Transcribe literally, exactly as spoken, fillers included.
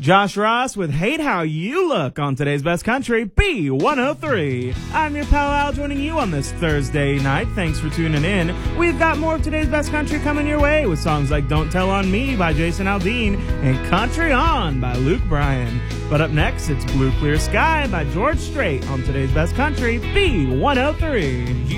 Josh Ross with Hate How You Look on today's Best Country, B one oh three. I'm your pal Al, joining you on this Thursday night. Thanks for tuning in. We've got more of today's Best Country coming your way with songs like Don't Tell on Me by Jason Aldean and Country On by Luke Bryan. But up next, it's Blue Clear Sky by George Strait on today's Best Country, B one oh three.